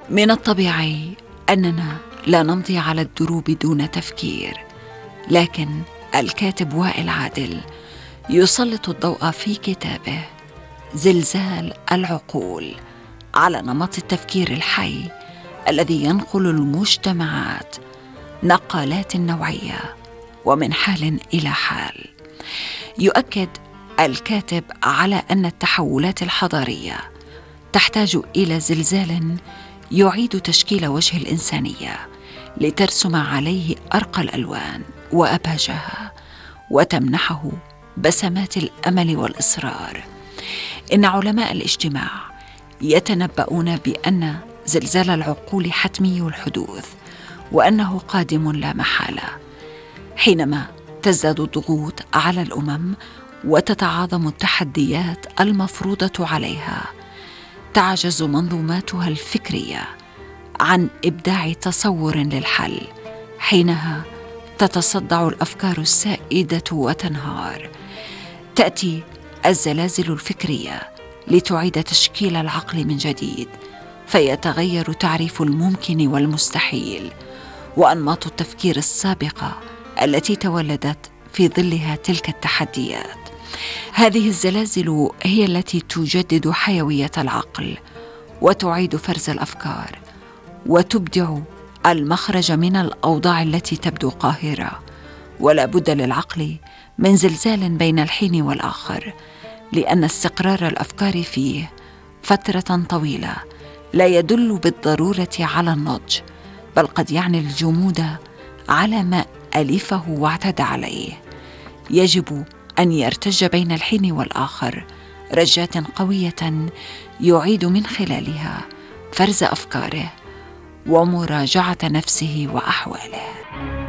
من الطبيعي أننا لا نمضي على الدروب دون تفكير، لكن الكاتب وائل عادل يسلط الضوء في كتابه زلزال العقول على نمط التفكير الحي الذي ينقل المجتمعات نقلات نوعية ومن حال إلى حال. يؤكد الكاتب على أن التحولات الحضارية تحتاج إلى زلزال يعيد تشكيل وجه الإنسانية لترسم عليه أرقى الألوان وأبهجها وتمنحه بسمات الأمل والإصرار. إن علماء الاجتماع يتنبؤون بأن زلزال العقول حتمي الحدوث، وأنه قادم لا محالة حينما تزداد الضغوط على الأمم وتتعاظم التحديات المفروضة عليها. تعجز منظوماتها الفكرية عن إبداع تصور للحل، حينها تتصدع الأفكار السائدة وتنهار. تأتي الزلازل الفكرية لتعيد تشكيل العقل من جديد، فيتغير تعريف الممكن والمستحيل وأنماط التفكير السابقة التي تولدت في ظلها تلك التحديات. هذه الزلازل هي التي تجدد حيوية العقل وتعيد فرز الأفكار وتبدع المخرج من الأوضاع التي تبدو قاهرة. ولا بد للعقل من زلزال بين الحين والآخر، لأن استقرار الأفكار فيه فترة طويلة لا يدل بالضرورة على النضج، بل قد يعني الجمود على ما ألفه واعتاد عليه. يجب أن يرتج بين الحين والآخر رجات قوية يعيد من خلالها فرز أفكاره ومراجعة نفسه وأحواله.